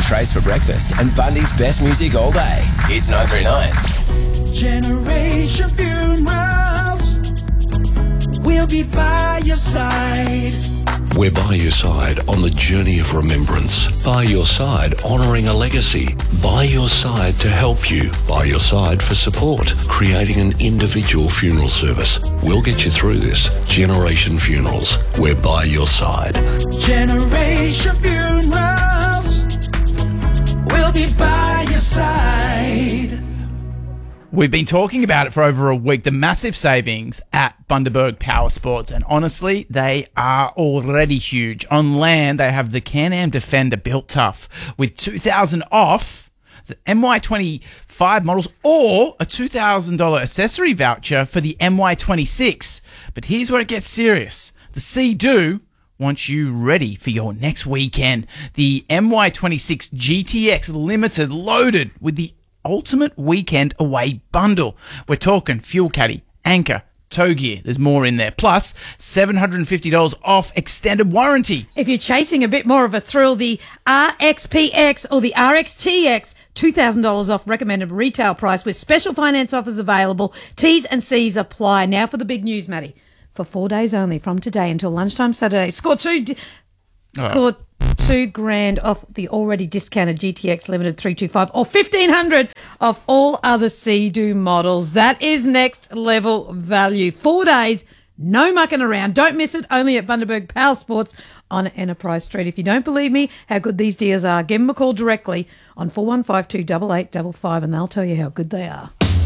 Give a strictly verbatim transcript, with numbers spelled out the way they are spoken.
Trace for breakfast and Bundy's best music all day. It's nine three nine. Generation Funerals. We'll be by your side. We're by your side on the journey of remembrance. By your side, honouring a legacy. By your side to help you. By your side for support. Creating an individual funeral service. We'll get you through this. Generation Funerals. We're by your side. Generation Funerals. We'll be by your side. We've been talking about it for over a week, the massive savings at Bundaberg Power Sports, and honestly, they are already huge. On land, they have the Can-Am Defender built tough with two thousand dollars off the M Y twenty-five models or a two thousand dollars accessory voucher for the M Y twenty-six. But here's where it gets serious. The Sea-Doo wants you ready for your next weekend. The M Y twenty-six G T X Limited loaded with the ultimate weekend away bundle. We're talking fuel caddy, anchor, tow gear. There's more in there. Plus, seven hundred fifty dollars off extended warranty. If you're chasing a bit more of a thrill, the R X P X or the R X T X, two thousand dollars off recommended retail price with special finance offers available. T's and C's apply. Now for the big news, Maddie. For four days only from today until lunchtime Saturday, score two... D- score oh. Two grand off the already discounted G T X Limited three twenty-five or fifteen hundred off all other Sea-Doo models. That is next level value. Four days, no mucking around. Don't miss it. Only at Bundaberg Power Sports on Enterprise Street. If you don't believe me how good these deals are, give them a call directly on four one five two eight eight five five and they'll tell you how good they are.